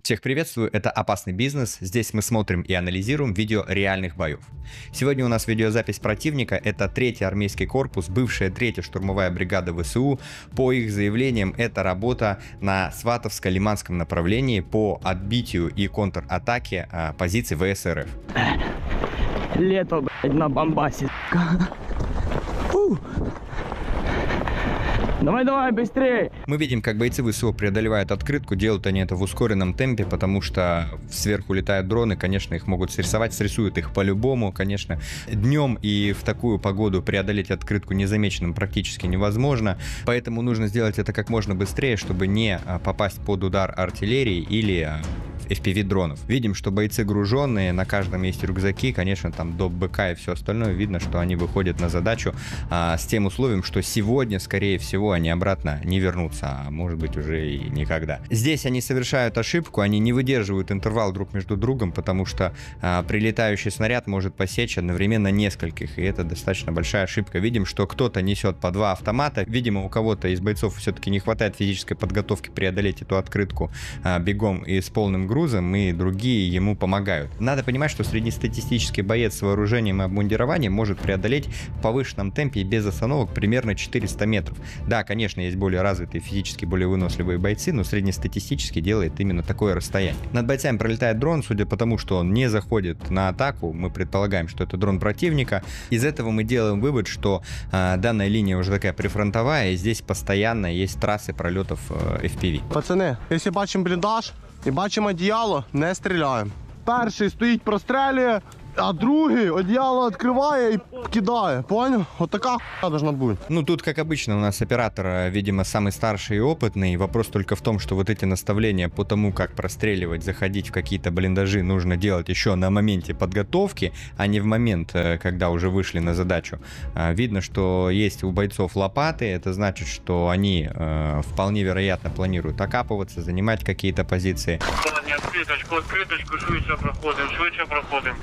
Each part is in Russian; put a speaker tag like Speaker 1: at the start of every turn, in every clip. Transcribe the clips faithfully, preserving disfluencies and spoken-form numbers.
Speaker 1: Всех приветствую, это «Опасный бизнес». Здесь мы смотрим и анализируем видео реальных боев. Сегодня у нас видеозапись противника. Это третий армейский корпус, бывшая третья штурмовая бригада ВСУ. По их заявлениям, это работа на Сватовско-Лиманском направлении по отбитию и контратаке а, позиций ВС РФ.
Speaker 2: Лето, блядь, на Бомбасе. Давай, давай, быстрее!
Speaker 1: Мы видим, как бойцы ВСУ преодолевают открытку, делают они это в ускоренном темпе, потому что сверху летают дроны, конечно, их могут срисовать, срисуют их по-любому, конечно. Днем и в такую погоду преодолеть открытку незамеченным практически невозможно, поэтому нужно сделать это как можно быстрее, чтобы не попасть под удар артиллерии или эф пи ви-дронов. Видим, что бойцы груженные, на каждом есть рюкзаки, конечно, там доп. БК и все остальное. Видно, что они выходят на задачу а, с тем условием, что сегодня, скорее всего, они обратно не вернутся, а может быть уже и никогда. Здесь они совершают ошибку, они не выдерживают интервал друг между другом, потому что а, прилетающий снаряд может посечь одновременно нескольких, и это достаточно большая ошибка. Видим, что кто-то несет по два автомата, видимо, у кого-то из бойцов все-таки не хватает физической подготовки преодолеть эту открытку а, бегом и с полным грузом, грузом, и другие ему помогают. Надо понимать, что среднестатистический боец с вооружением и обмундированием может преодолеть в повышенном темпе и без остановок примерно четыреста метров. Да, конечно, есть более развитые, физически более выносливые бойцы, но среднестатистически делает именно такое расстояние. Над бойцами пролетает дрон, судя по тому, что он не заходит на атаку, мы предполагаем, что это дрон противника. Из этого мы делаем вывод, что э, данная линия уже такая прифронтовая, и здесь постоянно есть трассы пролетов э, эф пи ви.
Speaker 3: Пацани, якщо бачимо бліндаж і бачимо одіяло, не стріляємо. Перший стоїть, прострелює, а другий одеяло открывая и кидая, понял? Вот такая хуйня должна быть.
Speaker 1: Ну, тут, как обычно, у нас оператор, видимо, самый старший и опытный. Вопрос только в том, что вот эти наставления по тому, как простреливать, заходить в какие-то блиндажи, нужно делать еще на моменте подготовки, а не в момент, когда уже вышли на задачу. Видно, что есть у бойцов лопаты, это значит, что они э, вполне вероятно планируют окапываться, занимать какие-то позиции.
Speaker 4: Открыточку, открыточку, швидше проходим, швидше проходим.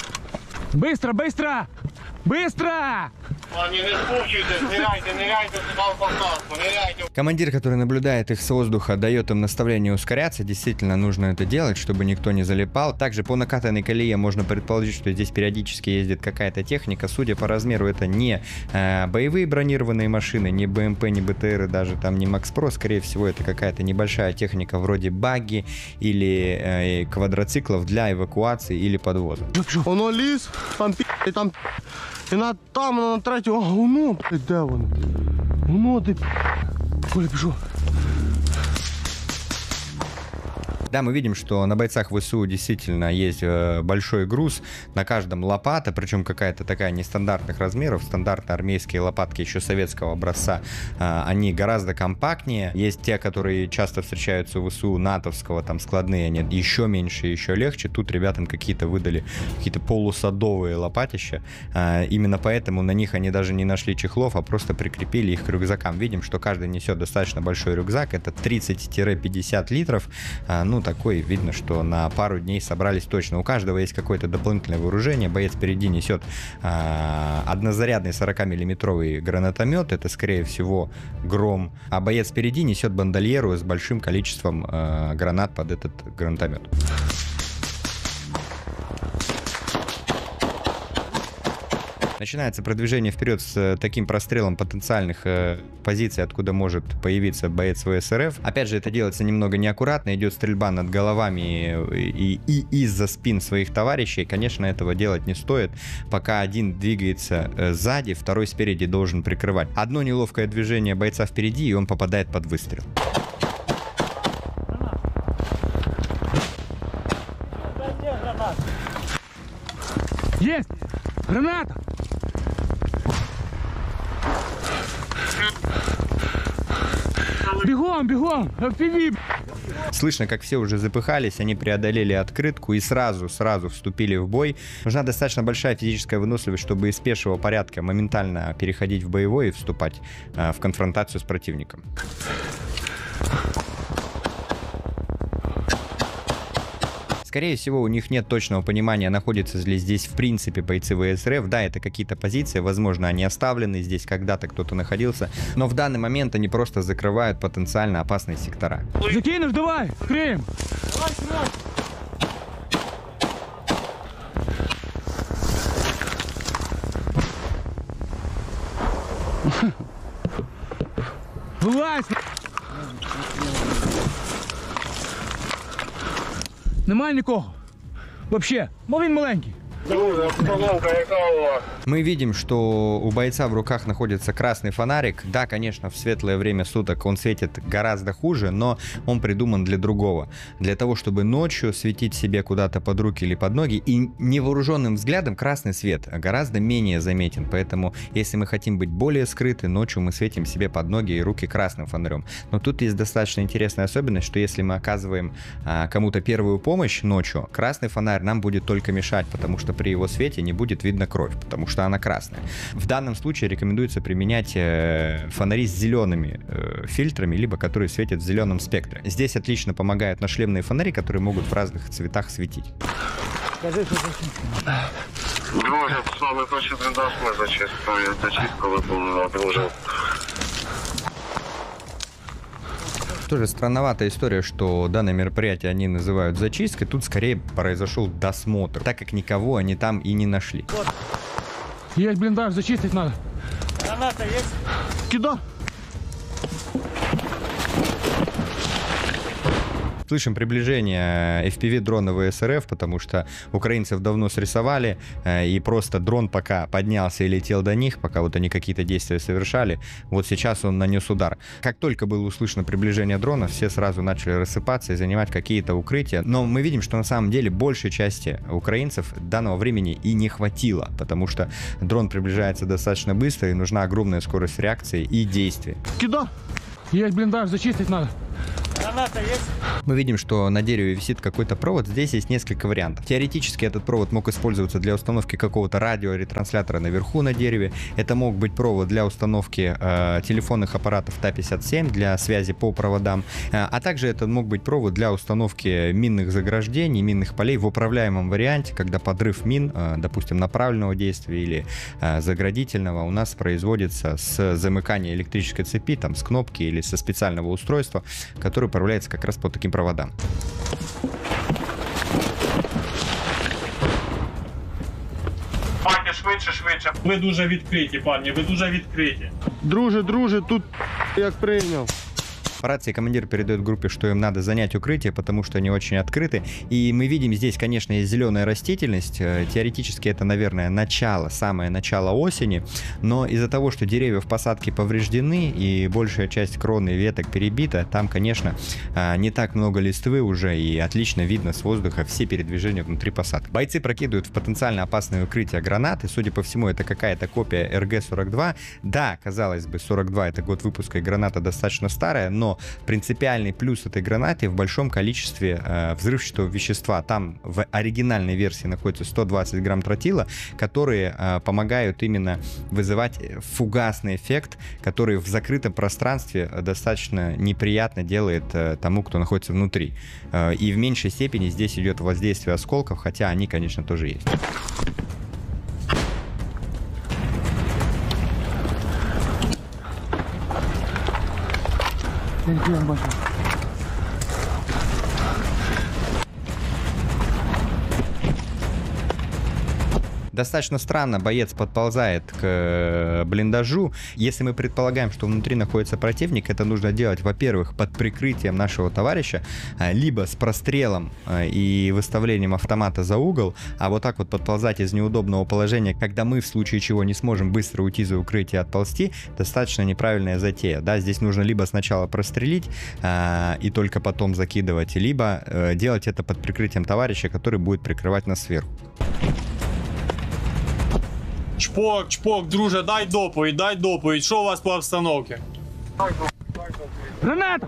Speaker 2: Быстро, быстро! Быстро!
Speaker 4: Они не спущивайтесь, ныряйте, ныряйте сюда в посадку, ныряйте.
Speaker 1: Командир, который наблюдает их с воздуха, дает им наставление ускоряться. Действительно, нужно это делать, чтобы никто не залипал. Также по накатанной колее можно предположить, что здесь периодически ездит какая-то техника. Судя по размеру, это не э, боевые бронированные машины, не бэ эм пэ, не бэ тэ эр, даже там не Макс Про. Скорее всего, это какая-то небольшая техника вроде багги или э, квадроциклов для эвакуации или подвоза.
Speaker 3: Воно ліс, там пі, і там і на там, на третьому, а воно, блядь, де воно? Воно, де пі. Коля, пішов.
Speaker 1: Да, мы видим, что на бойцах ВСУ действительно есть большой груз, на каждом лопата, причем какая-то такая нестандартных размеров, стандартные армейские лопатки еще советского образца, они гораздо компактнее, есть те, которые часто встречаются у ВСУ натовского, там складные, они еще меньше, еще легче, тут ребятам какие-то выдали, какие-то полусадовые лопатища, именно поэтому на них они даже не нашли чехлов, а просто прикрепили их к рюкзакам. Видим, что каждый несет достаточно большой рюкзак, это тридцать-пятьдесят литров, ну, такой, видно, что на пару дней собрались точно. У каждого есть какое-то дополнительное вооружение. Боец впереди несет э, однозарядный сорокамиллиметровый гранатомет, это, скорее всего, Гром. А боец впереди несет бандольеру с большим количеством э, гранат под этот гранатомет. Начинается продвижение вперед с таким прострелом потенциальных э, позиций, откуда может появиться боец вэ эс эр эф. Опять же, это делается немного неаккуратно, идет стрельба над головами и, и, и из-за спин своих товарищей. Конечно, этого делать не стоит. Пока один двигается э, сзади, второй спереди должен прикрывать. Одно неловкое движение бойца впереди, и он попадает под выстрел.
Speaker 2: Есть! Граната! Бегом, бегом! эф пи ви!
Speaker 1: Слышно, как все уже запыхались, они преодолели открытку и сразу-сразу вступили в бой. Нужна достаточно большая физическая выносливость, чтобы из пешего порядка моментально переходить в боевой и вступать э, в конфронтацию с противником. Скорее всего, у них нет точного понимания, находятся ли здесь в принципе бойцы вэ эс эр эф. Да, это какие-то позиции, возможно, они оставлены, здесь когда-то кто-то находился, но в данный момент они просто закрывают потенциально опасные сектора.
Speaker 2: Закинешь, давай, крем! Вилазь! Немає нікого. Вообще, бо він маленький.
Speaker 4: Друже, обстановка яка у вас?
Speaker 1: Мы видим, что у бойца в руках находится красный фонарик. Да, конечно, в светлое время суток он светит гораздо хуже, но он придуман для другого. Для того, чтобы ночью светить себе куда-то под руки или под ноги. И невооруженным взглядом красный свет гораздо менее заметен. Поэтому, если мы хотим быть более скрыты, ночью мы светим себе под ноги и руки красным фонарем. Но тут есть достаточно интересная особенность, что если мы оказываем а, кому-то первую помощь ночью, красный фонарь нам будет только мешать, потому что при его свете не будет видно кровь, потому что она красная. В данном случае рекомендуется применять э, фонари с зелеными э, фильтрами, либо которые светят в зеленом спектре. Здесь отлично помогают нашлемные фонари, которые могут в разных цветах светить.
Speaker 4: Друже, з вами точно бліндаж ми зачистили. Зачистка виповнена, друже.
Speaker 1: Тоже странноватая история, что данное мероприятие они называют зачисткой. Тут скорее произошел досмотр, так как никого они там и не нашли.
Speaker 2: Есть блиндаж, зачистить надо.
Speaker 4: Граната є?
Speaker 3: Кидай.
Speaker 1: Слышим приближение эф пи ви-дрона вэ эс эр эф, потому что украинцев давно срисовали, э, и просто дрон пока поднялся и летел до них, пока вот они какие-то действия совершали, вот сейчас он нанес удар. Как только было услышано приближение дрона, все сразу начали рассыпаться и занимать какие-то укрытия. Но мы видим, что на самом деле большей части украинцев данного времени и не хватило, потому что дрон приближается достаточно быстро, и нужна огромная скорость реакции и действия.
Speaker 3: Кидай.
Speaker 2: Есть блиндаж, зачистить надо.
Speaker 4: Граната є?
Speaker 1: Мы видим, что на дереве висит какой-то провод. Здесь есть несколько вариантов. Теоретически этот провод мог использоваться для установки какого-то радиоретранслятора наверху на дереве. Это мог быть провод для установки э, телефонных аппаратов Т пятьдесят семь для связи по проводам. Э, а также это мог быть провод для установки минных заграждений, минных полей в управляемом варианте, когда подрыв мин, э, допустим, направленного действия или э, заградительного, у нас производится с замыкания электрической цепи, там, с кнопки или со специального устройства, которое управляется как раз по таким проводам.
Speaker 4: Пані, швидше, швидше. Ви дуже відкриті, пані, ви дуже відкриті.
Speaker 3: Друже, друже, тут як прийняв.
Speaker 1: По рации командир передает группе, что им надо занять укрытие, потому что они очень открыты. И мы видим здесь, конечно, есть зеленая растительность. Теоретически это, наверное, начало, самое начало осени. Но из-за того, что деревья в посадке повреждены и большая часть кроны и веток перебита, там, конечно, не так много листвы уже, и отлично видно с воздуха все передвижения внутри посадки. Бойцы прокидывают в потенциально опасное укрытие гранаты. Судя по всему, это какая-то копия эр гэ сорок два. Да, казалось бы, сорок два это год выпуска, и граната достаточно старая, но принципиальный плюс этой гранаты в большом количестве э, взрывчатого вещества. Там в оригинальной версии находится сто двадцать грамм тротила, которые э, помогают именно вызывать фугасный эффект, который в закрытом пространстве достаточно неприятно делает э, тому, кто находится внутри. Э, и в меньшей степени здесь идет воздействие осколков, хотя они, конечно, тоже есть. Достаточно странно боец подползает к блиндажу. Если мы предполагаем, что внутри находится противник, это нужно делать, во-первых, под прикрытием нашего товарища, либо с прострелом и выставлением автомата за угол, а вот так вот подползать из неудобного положения, когда мы в случае чего не сможем быстро уйти за укрытие и отползти, достаточно неправильная затея. Да, здесь нужно либо сначала прострелить а, и только потом закидывать, либо а, делать это под прикрытием товарища, который будет прикрывать нас сверху.
Speaker 5: Чпок, чпок, друже, дай доповідь, дай доповідь. Що у вас по обстановці?
Speaker 2: Граната!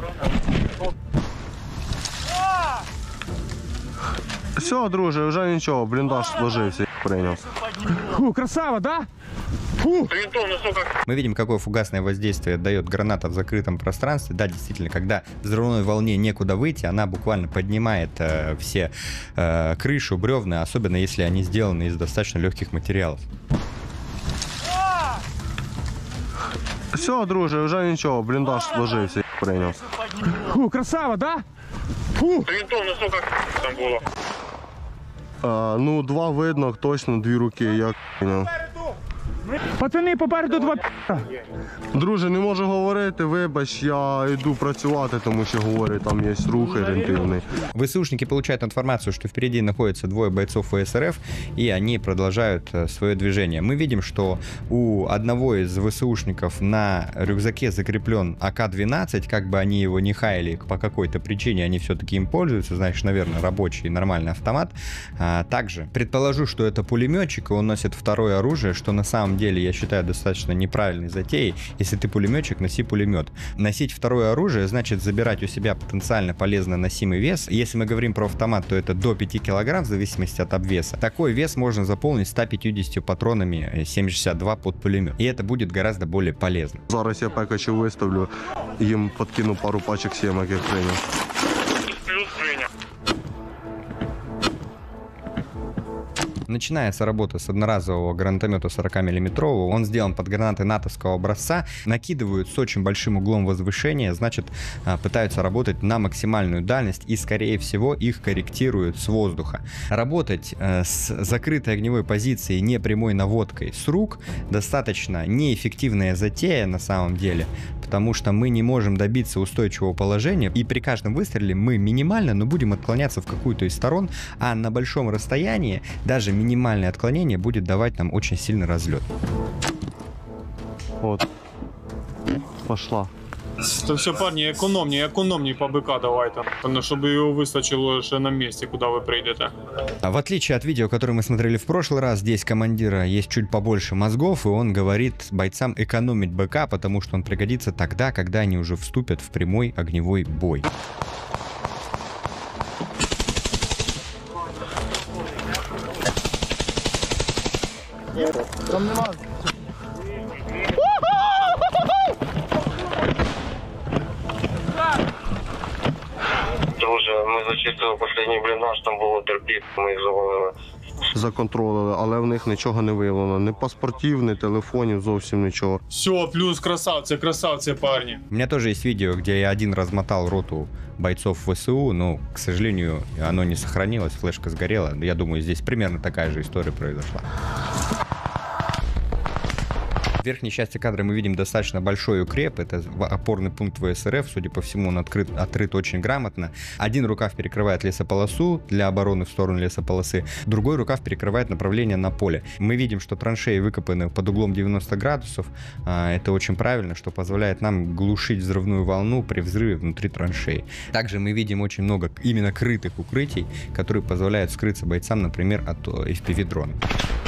Speaker 3: Все, друже, вже нічого, бліндаж сложився, прийняв.
Speaker 2: Фу, красава, да? Фу!
Speaker 1: Мы видим, какое фугасное воздействие дает граната в закрытом пространстве. Да, действительно, когда взрывной волне некуда выйти, она буквально поднимает э, все э, крышу, бревна, особенно если они сделаны из достаточно легких материалов.
Speaker 3: Все, друже, вже нічого, бліндаж сложився. прийняв.
Speaker 2: Фу, красава, да? Фу.
Speaker 4: Орієнтовно, скільки там було?
Speaker 3: А, ну, два видно, точно дві руки, я прийняв.
Speaker 2: Пацани, попереду два п***а.
Speaker 3: Друже, не можу говорити, вибач, я йду працювати, тому що говорю, там є рух орієнтивний.
Speaker 1: ВСУшники получают информацию, что впереди находятся двое бойцов ВСРФ, и они продолжают э, свое движение. Мы видим, что у одного из ВСУшников на рюкзаке закреплен А К двенадцать, как бы они его не хаяли, по какой-то причине они все-таки им пользуются, значит, наверное, рабочий нормальный автомат. А, также предположу, что это пулеметчик, и он носит второе оружие, что на самом деле я считаю достаточно неправильной затеей. Если ты пулеметчик, носи пулемет. Носить второе оружие значит забирать у себя потенциально полезно носимый вес. Если мы говорим про автомат, то это до пяти килограмм в зависимости от обвеса. Такой вес можно заполнить ста пятьюдесятью патронами семь шестьдесят два под пулемет. И это будет гораздо более полезно.
Speaker 3: Зараз я пекачів виставлю, їм подкину пару пачок сімок, як прийняв.
Speaker 4: Плюс прийняв.
Speaker 1: Начинается работа с одноразового гранатомета сорок миллиметрового. Он сделан под гранаты натовского образца. Накидывают с очень большим углом возвышения. Значит, пытаются работать на максимальную дальность. И, скорее всего, их корректируют с воздуха. Работать с закрытой огневой позицией, не прямой наводкой с рук, достаточно неэффективная затея на самом деле. Потому что мы не можем добиться устойчивого положения. И при каждом выстреле мы минимально, но будем отклоняться в какую-то из сторон. А на большом расстоянии даже минимальное отклонение будет давать нам очень сильный разлет.
Speaker 3: От. Пошла.
Speaker 5: То все, парні, економні, економні по БК давайте. Ну, щоб його вистачило ще на місці, куди ви прийдете.
Speaker 1: В отличие от видео, которое мы смотрели в прошлый раз, здесь командира есть чуть побольше мозгов, и он говорит бойцам экономить БК, потому что он пригодится тогда, когда они уже вступят в прямой огневой бой.
Speaker 3: Там нема.
Speaker 6: Друже, ми зачистили останній бліндаж, там було терпів, ми їх завалили.
Speaker 3: Законтролили, але в них нічого не виявлено. Ні паспортів, ні телефонів, зовсім нічого.
Speaker 5: Все, плюс красавці, красавці, парні.
Speaker 1: У меня тоже есть видео, где я один размотал роту бойцов ВСУ, но, к сожалению, оно не сохранилось, флешка сгорела. Я думаю, здесь примерно такая же история произошла. В верхней части кадра мы видим достаточно большой укреп. Это опорный пункт ВСРФ. Судя по всему, он открыт, отрыт очень грамотно. Один рукав перекрывает лесополосу для обороны в сторону лесополосы. Другой рукав перекрывает направление на поле. Мы видим, что траншеи выкопаны под углом девяносто градусов. Это очень правильно, что позволяет нам глушить взрывную волну при взрыве внутри траншеи. Также мы видим очень много именно крытых укрытий, которые позволяют скрыться бойцам, например, от эф пи ви дрона.